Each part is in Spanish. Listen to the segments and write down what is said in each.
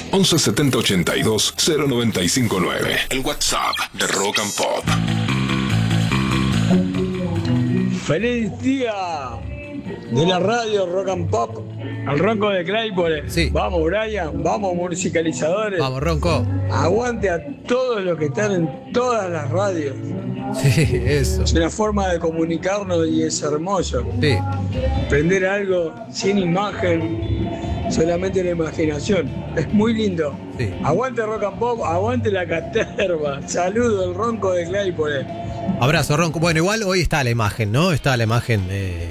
11 70 82 0959. El WhatsApp de Rock and Pop. ¡Feliz día de la radio Rock and Pop! Al Ronco de Claypole. Sí. Vamos, Brian, vamos, musicalizadores. Vamos, Ronco. Aguante a todos los que están en todas las radios. Sí, eso. Es una forma de comunicarnos y es hermoso. Sí. Prender algo sin imagen, solamente la imaginación. Es muy lindo. Sí. Aguante Rock and Pop, aguante la caterva. Saludo el Ronco de Claypole. Abrazo, Ronco. Bueno, igual hoy está la imagen, ¿no? Está la imagen.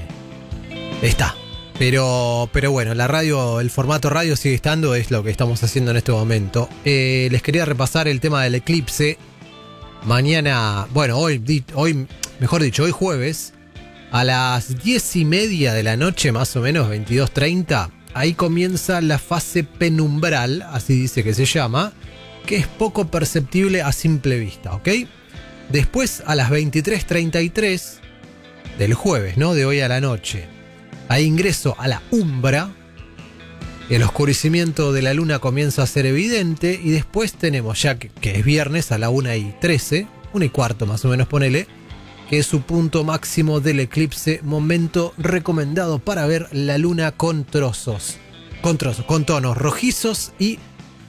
Está. Pero bueno, la radio, el formato radio sigue estando, es lo que estamos haciendo en este momento. Les quería repasar el tema del eclipse. Mañana, bueno, hoy, mejor dicho, hoy jueves, a las 10:30 de la noche, más o menos, 22:30, ahí comienza la fase penumbral, así dice que se llama, que es poco perceptible a simple vista, ¿ok? Después, a las 23:33 del jueves, ¿no? De hoy a la noche, hay ingreso a la umbra. El oscurecimiento de la luna comienza a ser evidente y después tenemos ya que es viernes a la 1:13, 1:15 más o menos ponele, que es su punto máximo del eclipse, momento recomendado para ver la luna con con tonos rojizos y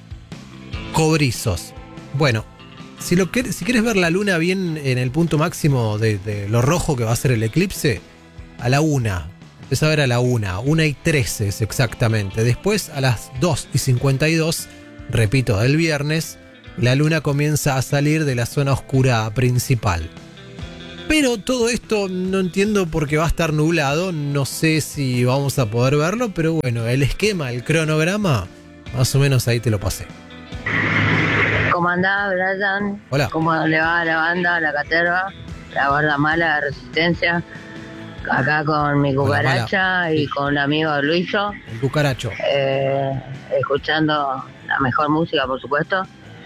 cobrizos. Bueno, si quieres ver la luna bien en el punto máximo de lo rojo que va a ser el eclipse, a la 1. Empieza a ver a la 1:13 es exactamente. Después a las 2:52, repito, del viernes, la luna comienza a salir de la zona oscura principal. Pero todo esto no entiendo porque va a estar nublado, no sé si vamos a poder verlo, pero bueno, el esquema, el cronograma, más o menos ahí te lo pasé. ¿Cómo andás, Brian? Hola. ¿Cómo le va a la banda, la caterva, la barda mala de Resistencia? Acá con mi cucaracha y con el amigo Luiso. El cucaracho. Escuchando la mejor música, por supuesto.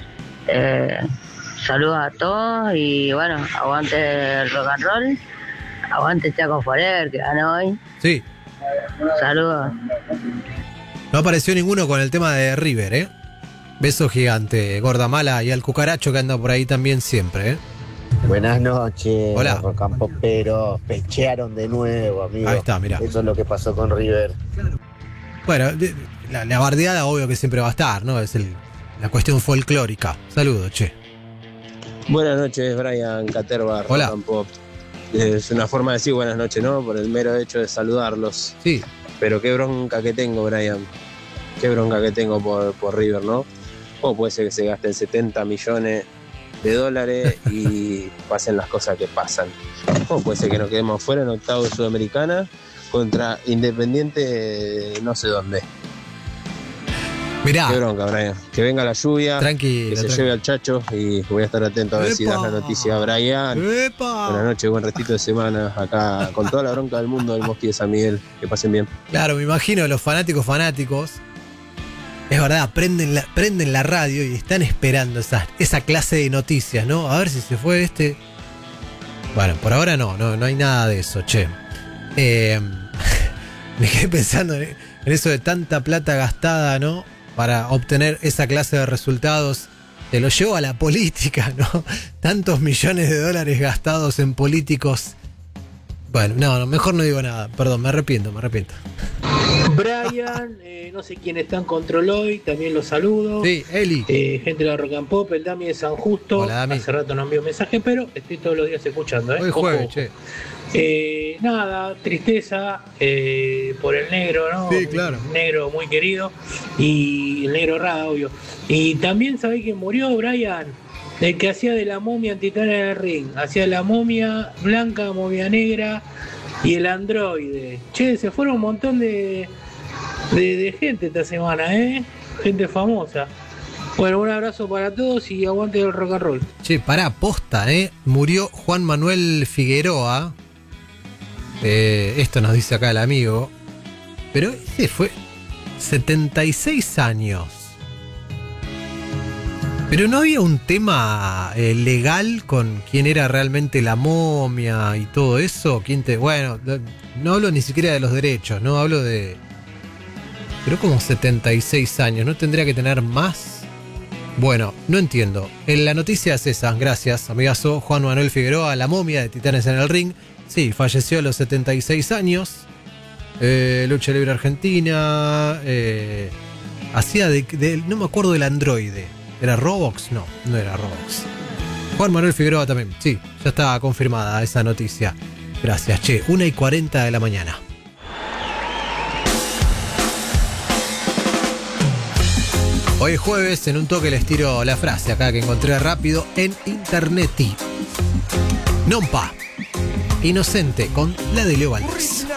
Saludos a todos y bueno, aguante el rock and roll. Aguante Chaco Forever, que ganó hoy. Sí. Saludos. No apareció ninguno con el tema de River, ¿eh? Beso gigante, gorda mala, y al cucaracho que anda por ahí también siempre, ¿eh? Buenas noches, hola. Rock and Pop, pero pechearon de nuevo, amigo. Ahí está, mirá. Eso es lo que pasó con River. Bueno, la bardeada obvio que siempre va a estar, ¿no? Es la cuestión folclórica. Saludos, che. Buenas noches, Brian Caterva, hola. Rock and Pop. Es una forma de decir buenas noches, ¿no? Por el mero hecho de saludarlos. Sí. Pero qué bronca que tengo, Brian. Qué bronca que tengo por River, ¿no? ¿Cómo puede ser que se gasten 70 millones de dólares y pasen las cosas que pasan? ¿Cómo puede ser que nos quedemos fuera en octavos de Sudamericana contra Independiente no sé dónde? Mirá. Qué bronca, Brian. Que venga la lluvia, tranquilo, que se lleve al Chacho y voy a estar atento a ver si das la noticia, Brian. ¡Epa! Buenas noches, buen ratito de semana acá con toda la bronca del mundo del Mosqui de San Miguel. Que pasen bien. Claro, me imagino los fanáticos. Es verdad, prenden la radio y están esperando esa clase de noticias, ¿no? A ver si se fue este. Bueno, por ahora no hay nada de eso, che. Me quedé pensando en eso de tanta plata gastada, ¿no? Para obtener esa clase de resultados. Te lo llevo a la política, ¿no? Tantos millones de dólares gastados en políticos. Bueno, no, mejor no digo nada. Perdón, me arrepiento. Brian, no sé quién está en control hoy, también los saludo. Sí, Eli. Gente de la Rock and Pop, el Dami de San Justo. Hola, Dami. Hace rato no envío mensaje, pero estoy todos los días escuchando. Hoy jueves, che. Nada, tristeza por el negro, ¿no? Sí, claro. Un negro muy querido. Y el negro Rada, obvio. Y también sabéis que murió Brian, el que hacía de la momia en Titanes del Ring. Hacía de la momia blanca, momia negra y el androide. Che, se fueron un montón de gente esta semana, gente famosa. Bueno, un abrazo para todos y aguante el rock and roll. Che, pará, posta, murió Juan Manuel Figueroa. Esto nos dice acá el amigo. Pero ese fue 76 años. Pero no había un tema legal con quién era realmente la momia y todo eso. Bueno, no hablo ni siquiera de los derechos, no hablo de Pero como 76 años, ¿no tendría que tener más? Bueno, no entiendo. En la noticia es esa, gracias, amigazo. Juan Manuel Figueroa, la momia de Titanes en el Ring. Sí, falleció a los 76 años. Lucha Libre Argentina. Hacía no me acuerdo del androide. ¿Era Robox? No, no era Robox. Juan Manuel Figueroa también. Sí, ya está confirmada esa noticia. Gracias, che. 1:40 de la mañana. Hoy es jueves, en un toque les tiro la frase acá que encontré rápido en internet. Non pa. Inocente con la de Leo Valdés.